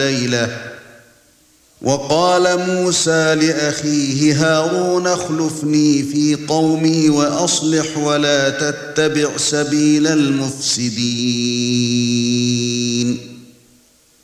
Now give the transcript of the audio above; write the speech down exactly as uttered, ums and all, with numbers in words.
ليلة. وقال موسى لأخيه هارون اخلفني في قومي وأصلح ولا تتبع سبيل المفسدين